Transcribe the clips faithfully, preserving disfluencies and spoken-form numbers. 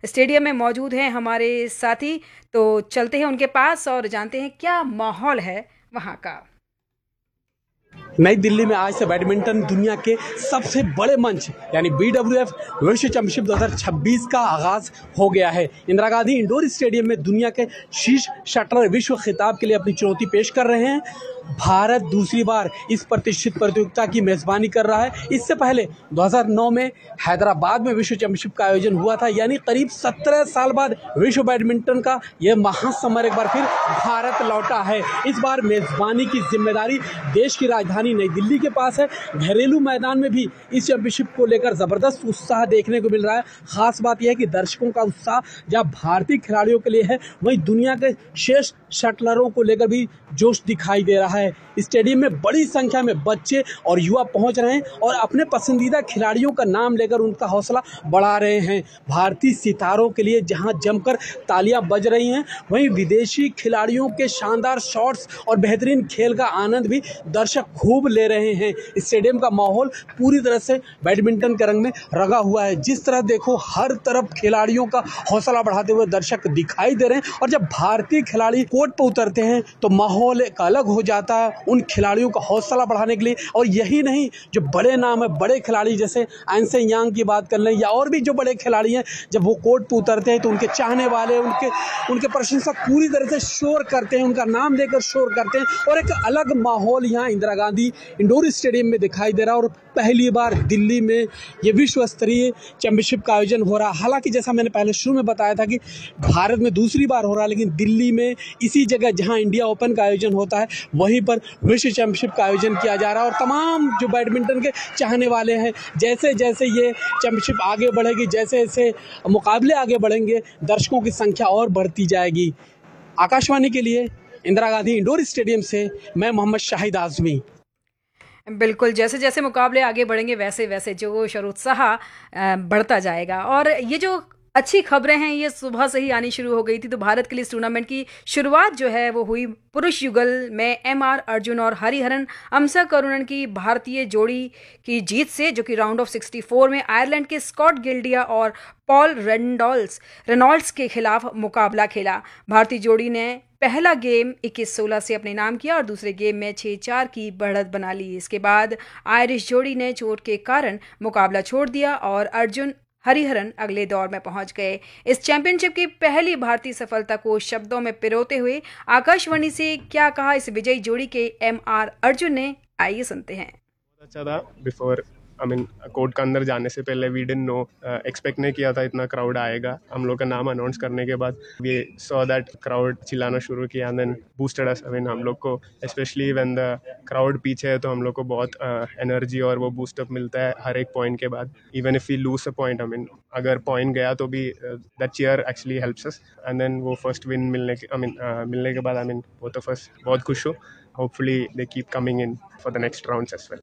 Stadium में मौजूद हैं हमारे साथी, तो चलते हैं उनके पास और जानते हैं क्या माहौल है वहाँ का। नई दिल्ली में आज से बैडमिंटन दुनिया के सबसे बड़े मंच यानी बी डब्ल्यू एफ विश्व चैंपियनशिप दो हज़ार छब्बीस का आगाज हो गया है। इंदिरा गांधी इंडोर स्टेडियम में दुनिया के शीर्ष शटलर विश्व खिताब के लिए अपनी चुनौती पेश कर रहे हैं। भारत दूसरी बार इस प्रतिष्ठित प्रतियोगिता की मेजबानी कर रहा है। इससे पहले दो हज़ार नौ में हैदराबाद में विश्व चैंपियनशिप का आयोजन हुआ था, यानी करीब सत्रह साल बाद विश्व बैडमिंटन का यह महासमर एक बार फिर भारत लौटा है। इस बार मेजबानी की जिम्मेदारी देश की राजधानी नई दिल्ली के पास है। घरेलू मैदान में भी इस चैंपियनशिप को लेकर जबरदस्त उत्साह देखने को मिल रहा है। खास बात यह है कि दर्शकों का उत्साह जहां भारतीय खिलाड़ियों के लिए है, वहीं दुनिया के श्रेष्ठ शटलरों को लेकर भी जोश दिखाई दे रहा है। स्टेडियम में बड़ी संख्या में बच्चे और युवा पहुंच रहे हैं और अपने पसंदीदा खिलाड़ियों का नाम लेकर उनका हौसला बढ़ा रहे हैं। भारतीय सितारों के लिए जहां जमकर तालियां बज रही हैं, वहीं विदेशी खिलाड़ियों के शानदार शॉट्स और बेहतरीन खेल का आनंद भी दर्शक खूब ले रहे हैं। स्टेडियम का माहौल पूरी तरह से बैडमिंटन के रंग में रंगा हुआ है। जिस तरह देखो, हर तरफ खिलाड़ियों का हौसला बढ़ाते हुए दर्शक दिखाई दे रहे हैं और जब भारतीय खिलाड़ी कोर्ट पर उतरते हैं तो माहौल एक अलग हो जाता है उन खिलाड़ियों का हौसला बढ़ाने के लिए। और यही नहीं, जो बड़े नाम है, बड़े खिलाड़ी जैसे एनसे यांग की बात कर लें या और भी जो बड़े खिलाड़ी हैं, जब वो कोर्ट पर उतरते हैं तो उनके चाहने वाले उनके उनके प्रशंसक पूरी तरह से शोर करते हैं, उनका नाम लेकर शोर करते हैं और एक अलग माहौल यहाँ इंदिरा गांधी इंडोर स्टेडियम में दिखाई दे रहा है। और पहली बार दिल्ली में ये विश्व स्तरीय चैंपियनशिप का आयोजन हो रहा है। हालांकि जैसा मैंने पहले शुरू में बताया था कि भारत में दूसरी बार हो रहा है, लेकिन दिल्ली में इसी जगह जहां इंडिया ओपन का आयोजन होता है, वहीं पर विश्व चैंपियनशिप का आयोजन किया जा रहा है। और तमाम जो बैडमिंटन के चाहने वाले हैं, जैसे जैसे ये चैंपियनशिप आगे बढ़ेगी, जैसे जैसे मुकाबले आगे बढ़ेंगे, दर्शकों की संख्या और बढ़ती जाएगी। आकाशवाणी के लिए इंदिरा गांधी इंडोर स्टेडियम से मैं मोहम्मद शाहिद आजमी। बिल्कुल, जैसे जैसे मुकाबले आगे बढ़ेंगे वैसे वैसे जोश और उत्साह बढ़ता जाएगा। और ये जो अच्छी खबरें हैं ये सुबह से ही आनी शुरू हो गई थी। तो भारत के लिए इस टूर्नामेंट की शुरुआत जो है वो हुई पुरुष युगल में एम आर अर्जुन और हरिहरन अमसा करुणन की भारतीय जोड़ी की जीत से, जो कि राउंड ऑफ सिक्सटी फोर में आयरलैंड के स्कॉट गिल्डिया और पॉल रेंडॉल्स रेनॉल्ड्स के खिलाफ मुकाबला खेला। भारतीय जोड़ी ने पहला गेम इक्कीस सोलह से अपने नाम किया और दूसरे गेम में छह चार की बढ़त बना ली। इसके बाद आयरिश जोड़ी ने चोट के कारण मुकाबला छोड़ दिया और अर्जुन हरिहरन अगले दौर में पहुंच गए। इस चैंपियनशिप की पहली भारतीय सफलता को शब्दों में पिरोते हुए आकाशवाणी से क्या कहा इस विजयी जोड़ी के एम आर अर्जुन ने, आइए सुनते हैं। बहुत अच्छा था। बिफोर आई मीन कोर्ट का अंदर जाने से पहले वी डिडंट नो, एक्सपेक्ट नहीं किया था इतना क्राउड आएगा। हम लोग का नाम अनाउंस करने के बाद वी सॉ दैट क्राउड चिल्लाना शुरू किया and then boosted us. I mean हम लोग को स्पेशली व्हेन द क्राउड पीछे है तो हम लोग को बहुत एनर्जी uh, और वो बूस्टअप मिलता है हर एक पॉइंट के बाद। Even if we lose a point, I mean अगर पॉइंट गया तो भी that cheer actually helps us. And then वो फर्स्ट विन मिलने के आई मीन मिलने के बाद I mean both of us बहुत खुश हो। Hopefully they keep coming in for the next rounds as well.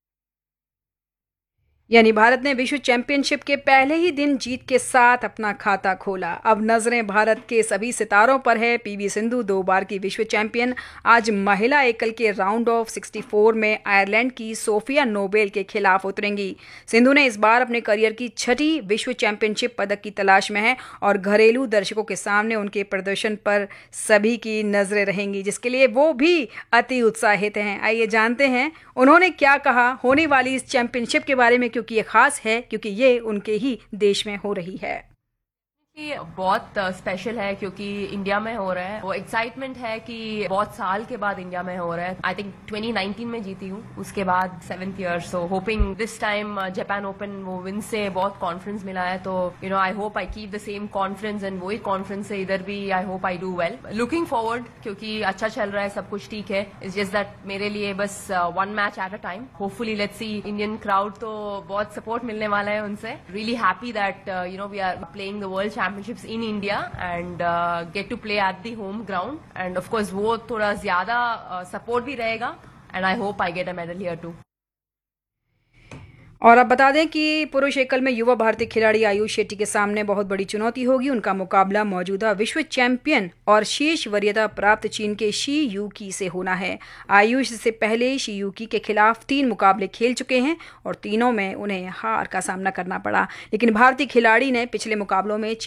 यानी भारत ने विश्व चैंपियनशिप के पहले ही दिन जीत के साथ अपना खाता खोला। अब नजरें भारत के सभी सितारों पर है। पीवी सिंधु, दो बार की विश्व चैंपियन, आज महिला एकल के राउंड ऑफ सिक्सटी फोर में आयरलैंड की सोफिया नोबेल के खिलाफ उतरेंगी। सिंधु ने इस बार अपने करियर की छठी विश्व चैंपियनशिप पदक की तलाश में है और घरेलू दर्शकों के सामने उनके प्रदर्शन पर सभी की नजरें रहेंगी, जिसके लिए वो भी अति उत्साहित हैं। आइए जानते हैं उन्होंने क्या कहा होने वाली इस चैंपियनशिप के बारे में, क्योंकि ये खास है, क्योंकि ये उनके ही देश में हो रही है। बहुत स्पेशल है क्योंकि इंडिया में हो रहा है। वो एक्साइटमेंट है कि बहुत साल के बाद इंडिया में हो रहा है। आई थिंक ट्वेंटी नाइनटीन में जीती हूँ, उसके बाद seventh year. So hopping this time Japan open वो विन से बहुत कॉन्फिडेंस मिला है। तो you know I hope I keep the same confidence and वही कॉन्फिडेंस से इधर भी I hope I do well. Looking forward क्योंकि अच्छा चल रहा है, सब कुछ ठीक है। इट्स जस्ट दैट मेरे लिए बस one match at a time. Hopefully let's see. Indian crowd तो बहुत सपोर्ट मिलने वाला है उनसे। Really happy that you know we are playing the world championships in India and uh, get to play at the home ground and of course वो थोड़ा ज्यादा support uh, भी रहेगा and I hope I get a medal here too। और अब बता दें कि पुरुष एकल में युवा भारतीय खिलाड़ी आयुष शेट्टी के सामने बहुत बड़ी चुनौती होगी। उनका मुकाबला मौजूदा विश्व चैंपियन और शीर्ष वरीयता प्राप्त चीन के शी यूकी से होना है। आयुष से पहले शी यूकी के खिलाफ तीन मुकाबले खेल चुके हैं और तीनों में उन्हें हार का सामना करना पड़ा, लेकिन भारतीय खिलाड़ी ने पिछले मुकाबलों में